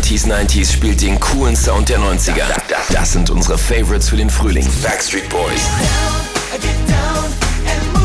80s, 90s spielt den coolen Sound der 90er. Das sind unsere Favorites für den Frühling. Backstreet Boys. Get down and